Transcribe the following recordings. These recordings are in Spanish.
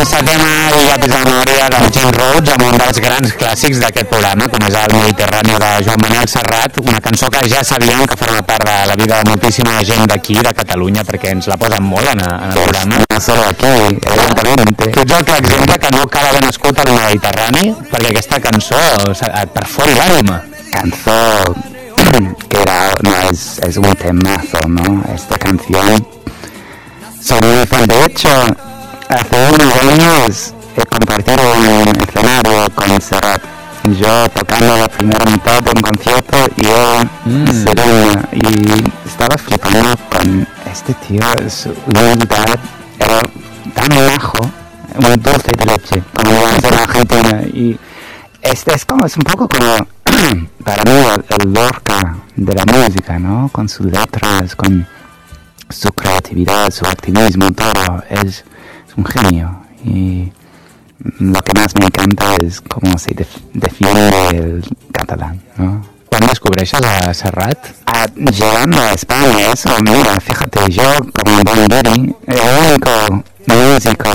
sense tema i llapis de memòria del Jim Rhodes amb un dels grans clàssics d'aquest programa, com és el Mediterrani de Joan Manuel Serrat, una cançó que ja sabíem que forma part de la vida de moltíssima gent d'aquí, de Catalunya, perquè ens la posen molt en el programa. No solo aquí, evidentemente. Tu ets el clar exemple que no cal haver nascut al Mediterrani, perquè aquesta cançó et perfori l'ànima. Cançó que era, no, es un temazo, ¿no? Esta canción soy muy fan. De hecho, hace unos años he compartido un escenario con Serrat. Yo tocando la primera mitad de un concierto y él segundo. Y estaba flipando con este tío, su humildad, era tan majo, muy dulce de leche, como en Argentina. Y es un poco como, para mí, el Lorca de la música, ¿no? Con sus letras, con su creatividad, su activismo, todo. Es un genio. Y lo que más me encanta es cómo se defiende el catalán, ¿no? ¿Cuándo descubreixes a Serrat? Llegando a España, eso, mira, fíjate, yo como Don Gary, el único músico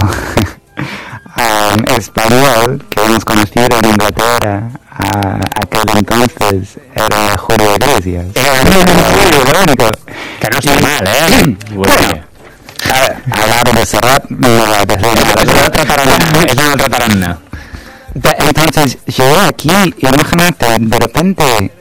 español que hemos conocido en Inglaterra aquel entonces era Julio Iglesias. El único. Que no está mal, ¿eh? Bueno, hablar de Serrat no va a decir nada. Es una otra tarana. Entonces, llegué aquí, imagínate, de repente